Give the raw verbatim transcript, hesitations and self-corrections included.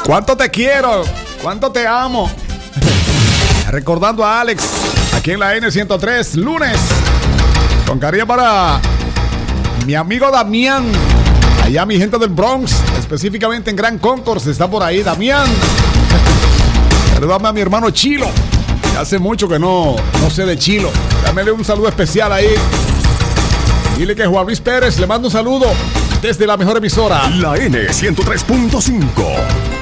¿Cuánto te quiero? ¿Cuánto te amo? Recordando a Alex, aquí en la N ciento tres, lunes. Con cariño para mi amigo Damián. Allá mi gente del Bronx, específicamente en Gran Concourse, está por ahí Damián. Saludame a mi hermano Chilo. Hace mucho que no, no sé de Chilo. Dámele un saludo especial ahí. Dile que Juan Luis Pérez le manda un saludo desde la mejor emisora, la N ciento tres punto cinco.